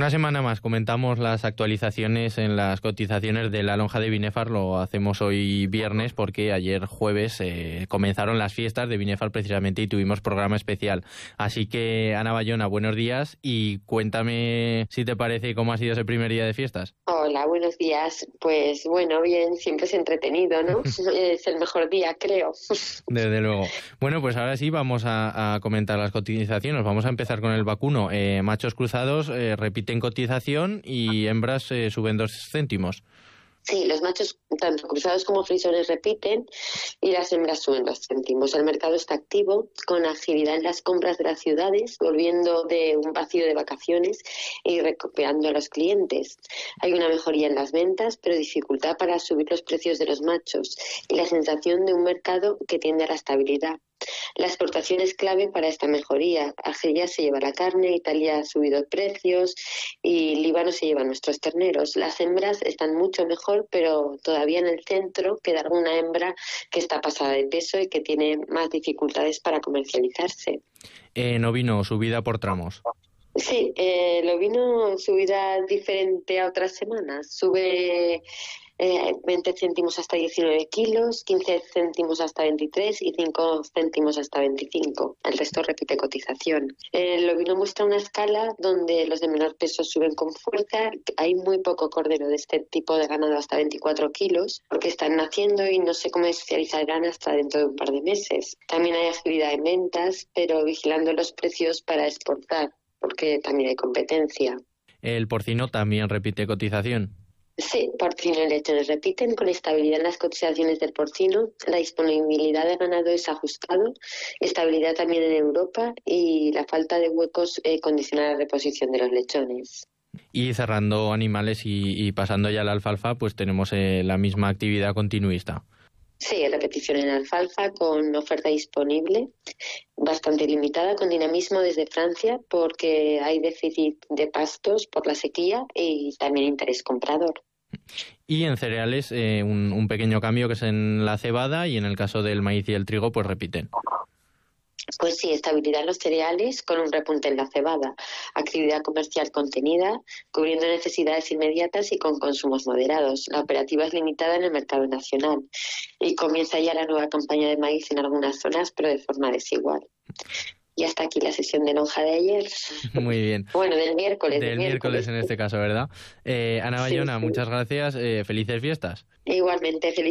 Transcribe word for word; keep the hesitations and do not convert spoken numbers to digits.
Una semana más comentamos las actualizaciones en las cotizaciones de la lonja de Binefar. Lo hacemos hoy viernes porque ayer jueves eh, comenzaron las fiestas de Binefar precisamente y tuvimos programa especial. Así que, Ana Bayona, buenos días y cuéntame si te parece cómo ha sido ese primer día de fiestas. Hola, buenos días. Pues bueno, bien, siempre es entretenido, ¿no? Es el mejor día, creo. Desde luego. Bueno, pues ahora sí vamos a, a comentar las cotizaciones. Vamos a empezar con el vacuno. Eh, machos cruzados eh, repiten cotización y hembras eh, suben dos céntimos. Sí, los machos, tanto cruzados como frisones, repiten y las hembras suben dos céntimos. El mercado está activo, con agilidad en las compras de las ciudades, volviendo de un vacío de vacaciones y recuperando a los clientes. Hay una mejoría en las ventas, pero dificultad para subir los precios de los machos y la sensación de un mercado que tiende a la estabilidad. La exportación es clave para esta mejoría. Argelia se lleva la carne, Italia ha subido precios y Líbano se lleva nuestros terneros. Las hembras están mucho mejor, pero todavía en el centro queda alguna hembra que está pasada de peso y que tiene más dificultades para comercializarse. En ovino, subida por tramos. Sí, eh, el ovino subirá diferente a otras semanas. Sube eh, veinte céntimos hasta diecinueve kilos, quince céntimos hasta veintitrés y cinco céntimos hasta veinticinco. El resto repite cotización. El ovino muestra una escala donde los de menor peso suben con fuerza. Hay muy poco cordero de este tipo de ganado hasta veinticuatro kilos porque están naciendo y no se comercializarán hasta dentro de un par de meses. También hay agilidad en ventas, pero vigilando los precios para exportar, porque también hay competencia. El porcino también repite cotización. Sí, porcino y lechones repiten con estabilidad en las cotizaciones del porcino. La disponibilidad de ganado es ajustado, estabilidad también en Europa y la falta de huecos eh, condiciona la reposición de los lechones. Y cerrando animales y, y pasando ya a la alfalfa, pues tenemos eh, la misma actividad continuista. Sí, repetición en alfalfa con oferta disponible, bastante limitada, con dinamismo desde Francia porque hay déficit de pastos por la sequía y también interés comprador. Y en cereales eh, un, un pequeño cambio que es en la cebada y en el caso del maíz y el trigo pues repiten. Pues sí, estabilidad en los cereales con un repunte en la cebada, actividad comercial contenida, cubriendo necesidades inmediatas y con consumos moderados. La operativa es limitada en el mercado nacional y comienza ya la nueva campaña de maíz en algunas zonas, pero de forma desigual. Y hasta aquí la sesión de lonja de ayer. Muy bien. Bueno, del miércoles. Del, del miércoles, miércoles en este caso, ¿verdad? Eh, Ana Bayona, sí, sí. Muchas gracias. Eh, felices fiestas. Igualmente, felices